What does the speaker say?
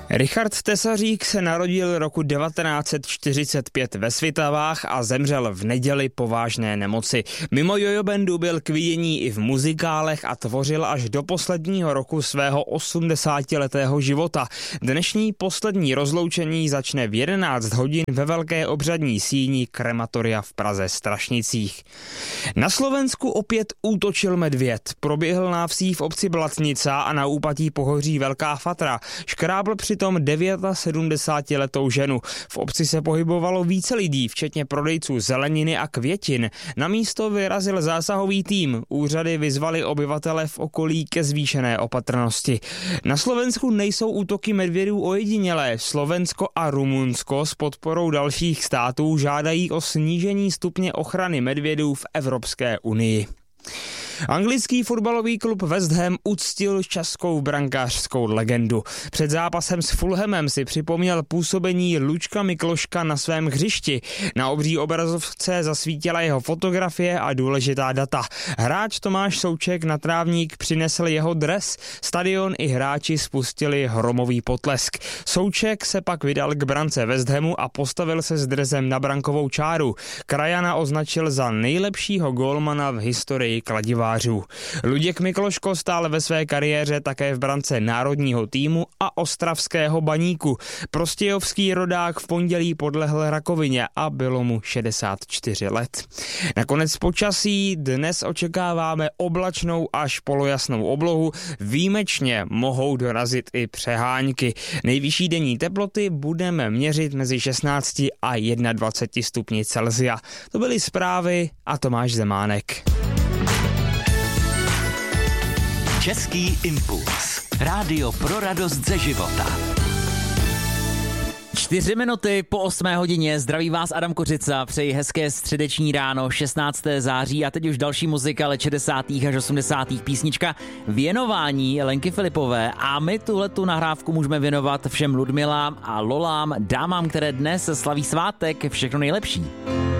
Richard Tesařík se narodil roku 1945 ve Svitavách a zemřel v neděli po vážné nemoci. Mimo Jojo bandu byl k vidění i v muzikálech a tvořil až do posledního roku svého 80letého života. Dnešní poslední rozloučení začne v 11 hodin ve velké obřadní síni krematoria v Praze Strašnicích. Na Slovensku opět útočil medvěd. Proběhl návsí v obci Blatnica a na úpatí pohoří Velká Fatra. Škrábl přitom 79letou ženu. V obci se pohybovalo více lidí, včetně prodejců zeleniny a květin. Na místo vyrazil zásahový tým. Úřady vyzvali obyvatele v okolí ke zvýšené opatrnosti. Na Slovensku nejsou útoky medvědů ojedinělé. Slovensko a Rumunsko s podporou dalších států žádají o snížení stupně ochrany medvědů v Evropské unii. Anglický fotbalový klub West Ham uctil českou brankářskou legendu. Před zápasem s Fulhamem si připomněl působení Luďka Mikloška na svém hřišti. Na obří obrazovce zasvítila jeho fotografie a důležitá data. Hráč Tomáš Souček na trávník přinesl jeho dres. Stadion i hráči spustili hromový potlesk. Souček se pak vydal k brance West Hamu a postavil se s dresem na brankovou čáru. Krajana označil za nejlepšího gólmana v historii kladivářů. Luděk Mikloško stál ve své kariéře také v brance národního týmu a ostravského Baníku. Prostějovský rodák v pondělí podlehl rakovině a bylo mu 64 let. Nakonec počasí dnes očekáváme oblačnou až polojasnou oblohu. Výjimečně mohou dorazit i přehánky. Nejvyšší denní teploty budeme měřit mezi 16 a 21 stupni Celsia. To byly zprávy a Tomáš Zemánek. Český impuls. Rádio pro radost ze života. 4 minuty po 8 hodině. Zdraví vás Adam Kořica. Přeji hezké středeční ráno, 16. září a teď už další muzika let 60. až 80. písnička Věnování Lenky Filipové a my tuhletu nahrávku můžeme věnovat všem Ludmilám a Lolám, dámám, které dnes slaví svátek. Všechno nejlepší.